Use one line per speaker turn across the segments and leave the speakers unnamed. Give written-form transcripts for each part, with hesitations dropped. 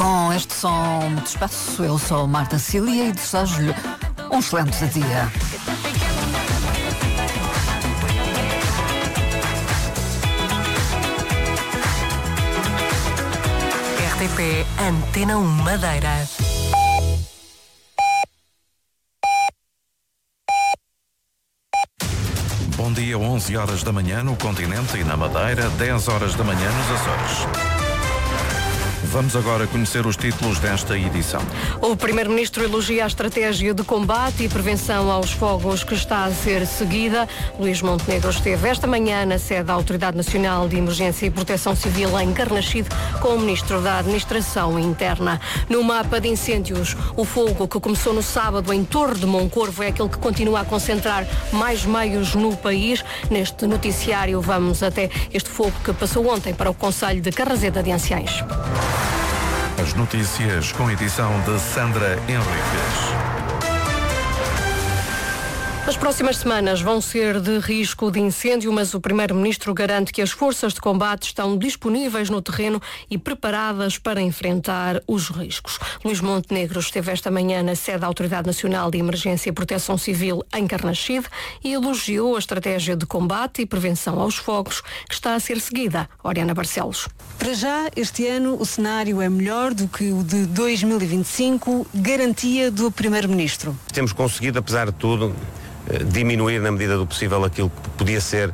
Com este som muito espaço, eu sou Marta Cília e desejo-lhe um excelente dia.
RTP Antena 1 Madeira.
Bom dia, 11 horas da manhã no continente e na Madeira, 10 horas da manhã nos Açores. Vamos agora conhecer os títulos desta edição.
O Primeiro-Ministro elogia a estratégia de combate e prevenção aos fogos que está a ser seguida. Luís Montenegro esteve esta manhã na sede da Autoridade Nacional de Emergência e Proteção Civil em Carnaxide com o Ministro da Administração Interna. No mapa de incêndios, o fogo que começou no sábado em Torre de Moncorvo é aquele que continua a concentrar mais meios no país. Neste noticiário vamos até este fogo que passou ontem para o Concelho de Carraseda de Anciães.
As notícias com edição de Sandra Henriques.
As próximas semanas vão ser de risco de incêndio, mas o Primeiro-Ministro garante que as forças de combate estão disponíveis no terreno e preparadas para enfrentar os riscos. Luís Montenegro esteve esta manhã na sede da Autoridade Nacional de Emergência e Proteção Civil em Carnaxide e elogiou a estratégia de combate e prevenção aos fogos que está a ser seguida. Oriana Barcelos.
Para já, este ano o cenário é melhor do que o de 2025, garantia do Primeiro-Ministro.
Temos conseguido, apesar de tudo, diminuir na medida do possível aquilo que podia ser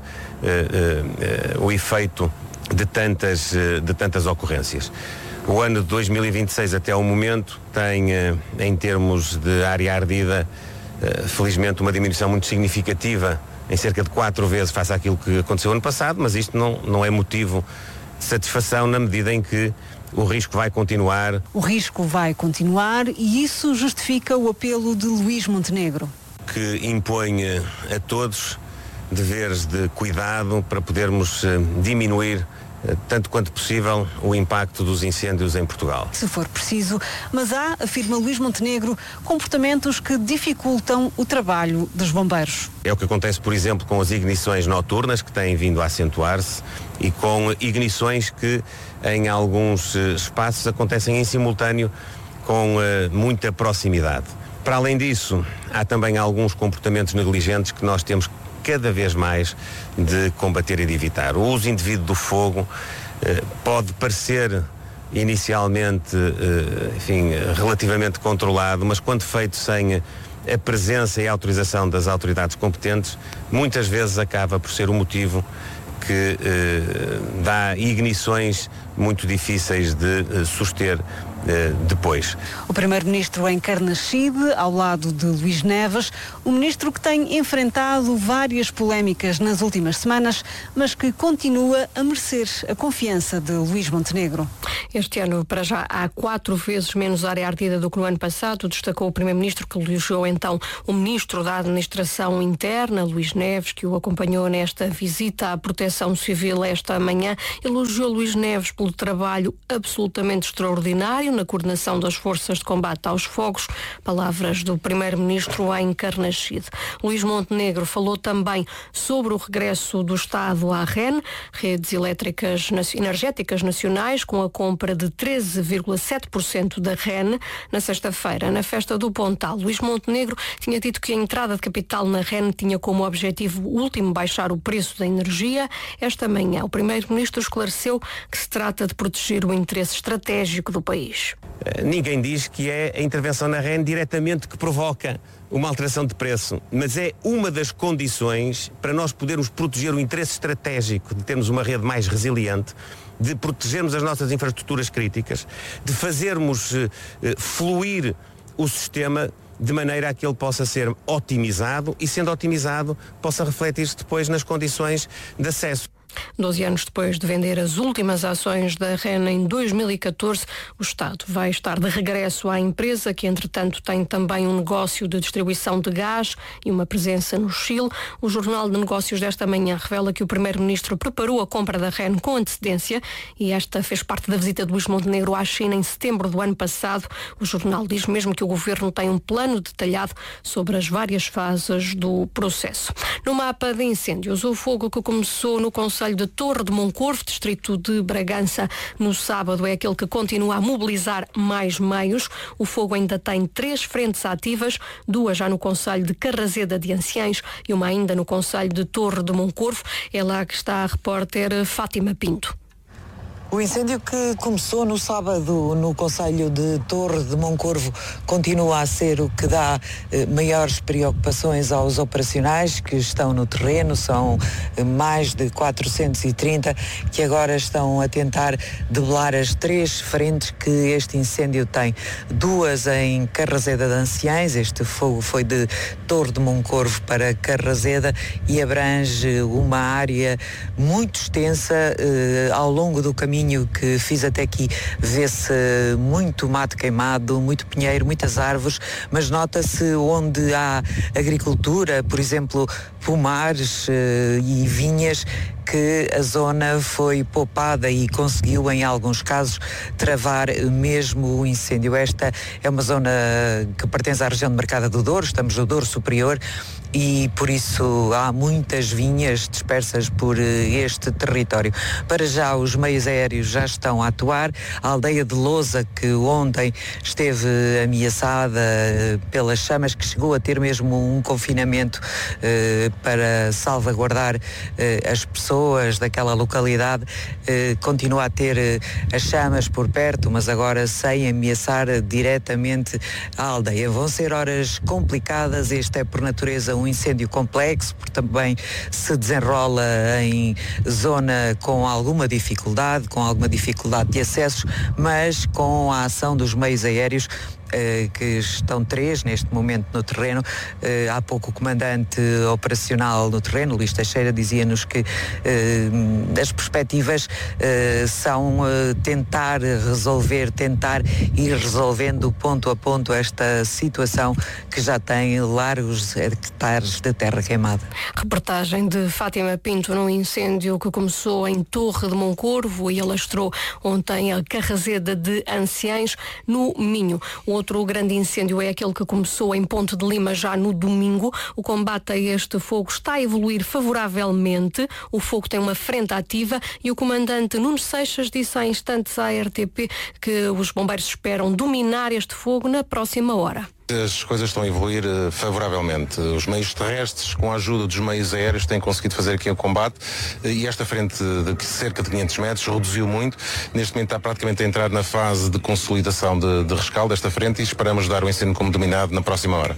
o efeito de tantas ocorrências. O ano de 2026 até ao momento tem, em termos de área ardida, felizmente uma diminuição muito significativa, em cerca de 4 vezes face àquilo que aconteceu ano passado, mas isto não é motivo de satisfação na medida em que o risco vai continuar.
O risco vai continuar e isso justifica o apelo de Luís Montenegro,
que impõe a todos deveres de cuidado para podermos diminuir, tanto quanto possível, o impacto dos incêndios em Portugal.
Se for preciso, mas há, afirma Luís Montenegro, comportamentos que dificultam o trabalho dos bombeiros.
É o que acontece, por exemplo, com as ignições noturnas, que têm vindo a acentuar-se, e com ignições que, em alguns espaços, acontecem em simultâneo com muita proximidade. Para além disso, há também alguns comportamentos negligentes que nós temos cada vez mais de combater e de evitar. O uso indevido do fogo pode parecer inicialmente, relativamente controlado, mas quando feito sem a presença e a autorização das autoridades competentes, muitas vezes acaba por ser o motivo que dá ignições muito difíceis de suster depois.
O Primeiro-Ministro em Carnaxide, ao lado de Luís Neves, o ministro que tem enfrentado várias polémicas nas últimas semanas, mas que continua a merecer a confiança de Luís Montenegro.
Este ano, para já, há 4 vezes menos área ardida do que no ano passado, destacou o Primeiro-Ministro, que elogiou então o Ministro da Administração Interna, Luís Neves, que o acompanhou nesta visita à Proteção Civil esta manhã. Elogiou Luís Neves pelo trabalho absolutamente extraordinário na coordenação das forças de combate aos fogos. Palavras do Primeiro-Ministro em Carnaxide. Luís Montenegro falou também sobre o regresso do Estado à REN, Redes Energéticas Nacionais, com a compra de 13,7% da REN na sexta-feira, na festa do Pontal. Luís Montenegro tinha dito que a entrada de capital na REN tinha como objetivo último baixar o preço da energia. Esta manhã, o Primeiro-Ministro esclareceu que se trata de proteger o interesse estratégico do país.
Ninguém diz que é a intervenção na REN diretamente que provoca uma alteração de preço, mas é uma das condições para nós podermos proteger o interesse estratégico de termos uma rede mais resiliente, de protegermos as nossas infraestruturas críticas, de fazermos fluir o sistema de maneira a que ele possa ser otimizado e, sendo otimizado, possa refletir-se depois nas condições de acesso.
12 anos depois de vender as últimas ações da REN em 2014, o Estado vai estar de regresso à empresa, que entretanto tem também um negócio de distribuição de gás e uma presença no Chile. O Jornal de Negócios desta manhã revela que o Primeiro-Ministro preparou a compra da REN com antecedência e esta fez parte da visita de Luís Montenegro à China em setembro do ano passado. O jornal diz mesmo que o Governo tem um plano detalhado sobre as várias fases do processo. No mapa de incêndios, o fogo que começou no Conselho concelho de Torre de Moncorvo, distrito de Bragança, no sábado, é aquele que continua a mobilizar mais meios. O fogo ainda tem 3 frentes ativas, 2 já no concelho de Carrazeda de Anciães e uma ainda no concelho de Torre de Moncorvo. É lá que está a repórter Fátima Pinto.
O incêndio que começou no sábado no concelho de Torre de Moncorvo continua a ser o que dá maiores preocupações aos operacionais que estão no terreno. São mais de 430 que agora estão a tentar debelar as 3 frentes que este incêndio tem. 2 em Carrazeda de Anciães. Este fogo foi de Torre de Moncorvo para Carrazeda e abrange uma área muito extensa. Ao longo do caminho que fiz até aqui vê-se muito mato queimado, muito pinheiro, muitas árvores, mas nota-se onde há agricultura, por exemplo, pomares e vinhas, que a zona foi poupada e conseguiu, em alguns casos, travar mesmo o incêndio. Esta é uma zona que pertence à região de Mercado do Douro, estamos no Douro Superior, e por isso há muitas vinhas dispersas por este território. Para já os meios aéreos já estão a atuar. A aldeia de Lousa, que ontem esteve ameaçada pelas chamas, que chegou a ter mesmo um confinamento para salvaguardar as pessoas daquela localidade, continua a ter as chamas por perto, mas agora sem ameaçar diretamente a aldeia. Vão ser horas complicadas. Este é por natureza um incêndio complexo, porque também se desenrola em zona com alguma dificuldade de acessos, mas com a ação dos meios aéreos, que estão 3 neste momento no terreno. Há pouco o comandante operacional no terreno, Luís Teixeira, dizia-nos que as perspectivas são tentar ir resolvendo ponto a ponto esta situação que já tem largos hectares de terra queimada.
Reportagem de Fátima Pinto num incêndio que começou em Torre de Moncorvo e alastrou ontem a Carrazeda de Anciães, no Minho. Outro grande incêndio é aquele que começou em Ponte de Lima já no domingo. O combate a este fogo está a evoluir favoravelmente. O fogo tem uma frente ativa e o comandante Nuno Seixas disse há instantes à RTP que os bombeiros esperam dominar este fogo na próxima hora.
As coisas estão a evoluir favoravelmente. Os meios terrestres, com a ajuda dos meios aéreos, têm conseguido fazer aqui o combate e esta frente de cerca de 500 metros reduziu muito. Neste momento está praticamente a entrar na fase de consolidação de rescaldo desta frente e esperamos dar o incêndio como dominado na próxima hora.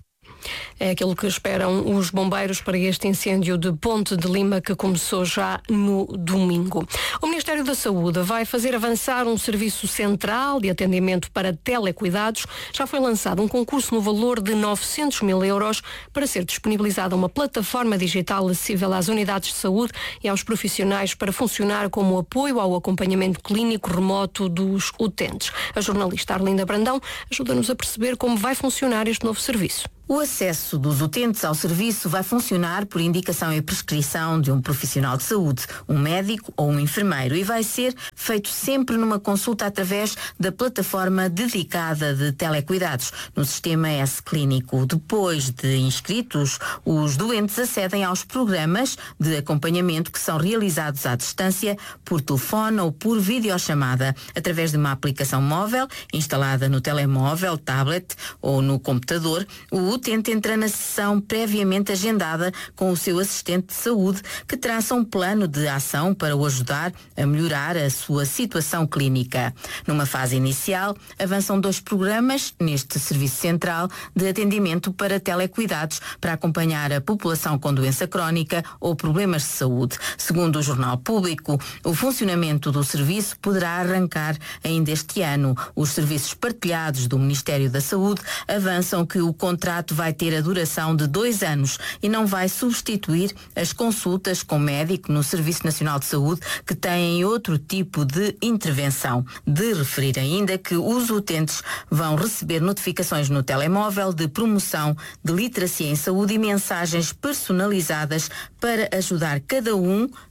É aquilo que esperam os bombeiros para este incêndio de Ponte de Lima que começou já no domingo. O Ministério da Saúde vai fazer avançar um serviço central de atendimento para telecuidados. Já foi lançado um concurso no valor de 900 mil euros para ser disponibilizada uma plataforma digital acessível às unidades de saúde e aos profissionais para funcionar como apoio ao acompanhamento clínico remoto dos utentes. A jornalista Arlinda Brandão ajuda-nos a perceber como vai funcionar este novo serviço.
O acesso dos utentes ao serviço vai funcionar por indicação e prescrição de um profissional de saúde, um médico ou um enfermeiro, e vai ser feito sempre numa consulta através da plataforma dedicada de telecuidados, no sistema S-Clínico. Depois de inscritos, os doentes acedem aos programas de acompanhamento que são realizados à distância, por telefone ou por videochamada, através de uma aplicação móvel instalada no telemóvel, tablet ou no computador. O utente entra na sessão previamente agendada com o seu assistente de saúde, que traça um plano de ação para o ajudar a melhorar a sua situação clínica. Numa fase inicial, avançam 2 programas neste serviço central de atendimento para telecuidados para acompanhar a população com doença crónica ou problemas de saúde. Segundo o Jornal Público, o funcionamento do serviço poderá arrancar ainda este ano. Os serviços partilhados do Ministério da Saúde avançam que o contrato vai ter a duração de 2 anos e não vai substituir as consultas com médico no Serviço Nacional de Saúde, que têm outro tipo de intervenção. De referir ainda que os utentes vão receber notificações no telemóvel de promoção de literacia em saúde e mensagens personalizadas para ajudar cada um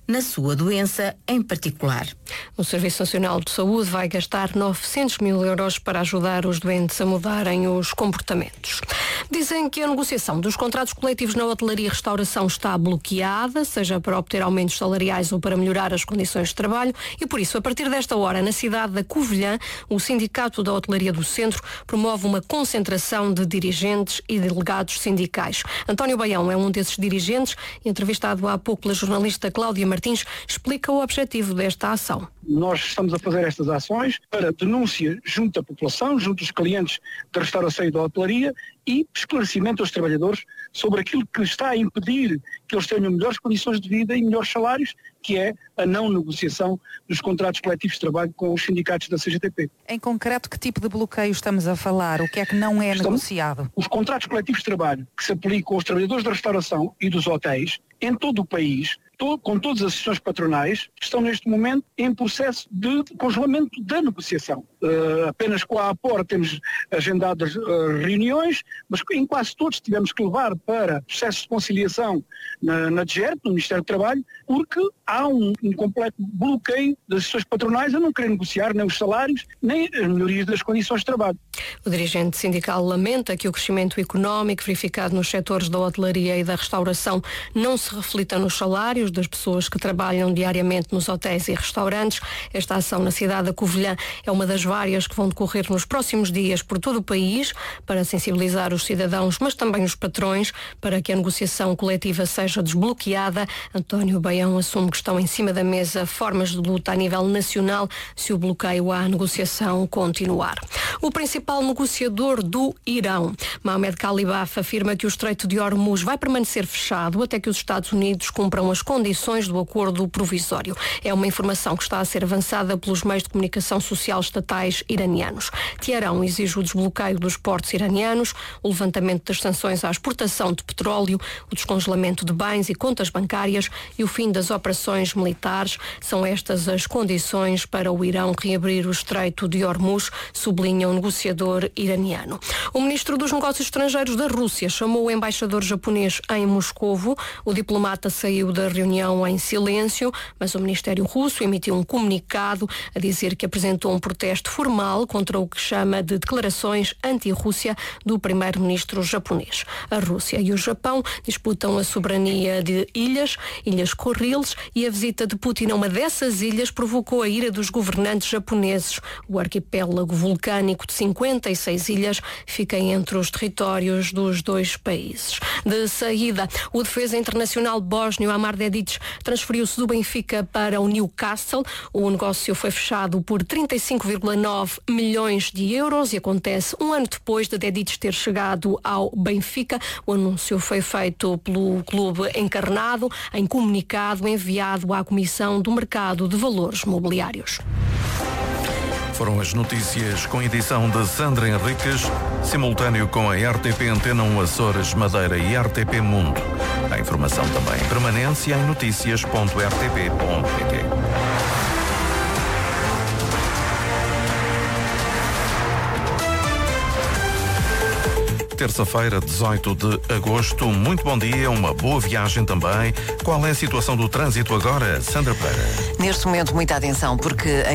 na sua doença em particular.
O Serviço Nacional de Saúde vai gastar 900 mil euros para ajudar os doentes a mudarem os comportamentos. Dizem que a negociação dos contratos coletivos na hotelaria e restauração está bloqueada, seja para obter aumentos salariais ou para melhorar as condições de trabalho, e por isso, a partir desta hora, na cidade da Covilhã, o Sindicato da Hotelaria do Centro promove uma concentração de dirigentes e delegados sindicais. António Baião é um desses dirigentes, entrevistado há pouco pela jornalista Cláudia Martins, explica o objetivo desta ação.
Nós estamos a fazer estas ações para denúncia junto à população, junto aos clientes da restauração e da hotelaria e esclarecimento aos trabalhadores sobre aquilo que está a impedir que eles tenham melhores condições de vida e melhores salários, que é a não negociação dos contratos coletivos de trabalho com os sindicatos da CGTP.
Em concreto, que tipo de bloqueio estamos a falar? O que é que não é negociado?
Os contratos coletivos de trabalho que se aplicam aos trabalhadores da restauração e dos hotéis em todo o país, com todas as associações patronais, estão neste momento em processo de congelamento da negociação. Apenas com a APOR temos agendadas reuniões, mas em quase todos tivemos que levar para processos de conciliação na DGERT, no Ministério do Trabalho, porque há um completo bloqueio das associações patronais a não querer negociar nem os salários, nem as melhorias das condições de trabalho.
O dirigente sindical lamenta que o crescimento económico verificado nos setores da hotelaria e da restauração não se reflita nos salários das pessoas que trabalham diariamente nos hotéis e restaurantes. Esta ação na cidade da Covilhã é uma das várias que vão decorrer nos próximos dias por todo o país para sensibilizar os cidadãos, mas também os patrões, para que a negociação coletiva seja desbloqueada. António Baião assume que estão em cima da mesa formas de luta a nível nacional se o bloqueio à negociação continuar. O principal negociador do Irão, Mohamed Khalibaf, afirma que o Estreito de Hormuz vai permanecer fechado até que os Estados Unidos cumpram as condições do acordo provisório. É uma informação que está a ser avançada pelos meios de comunicação social estatais iranianos. Teherão exige o desbloqueio dos portos iranianos, o levantamento das sanções à exportação de petróleo, o descongelamento de bens e contas bancárias e o fim das operações militares. São estas as condições para o Irão reabrir o Estreito de Hormuz, sublinha o negociador iraniano. O ministro dos Negócios Estrangeiros da Rússia chamou o embaixador japonês em Moscovo. O diplomata saiu da reunião em silêncio, mas o Ministério Russo emitiu um comunicado a dizer que apresentou um protesto formal contra o que chama de declarações anti-Rússia do primeiro-ministro japonês. A Rússia e o Japão disputam a soberania de ilhas Kuriles, e a visita de Putin a uma dessas ilhas provocou a ira dos governantes japoneses. O arquipélago vulcânico de 56 ilhas fica entre os territórios dos dois países. De saída, o defesa internacional bósnio Amar Dedić transferiu-se do Benfica para o Newcastle. O negócio foi fechado por 35,9 milhões de euros e acontece um ano depois de Dedić ter chegado ao Benfica. O anúncio foi feito pelo clube encarnado em comunicado enviado à Comissão do Mercado de Valores Mobiliários.
Foram as notícias com edição de Sandra Henriques, simultâneo com a RTP Antena 1 Açores, Madeira e RTP Mundo. A informação também em permanência em noticias.rtp.pt. Terça-feira, 18 de agosto. Muito bom dia, uma boa viagem também. Qual é a situação do trânsito agora, Sandra Pereira?
Neste momento, muita atenção, porque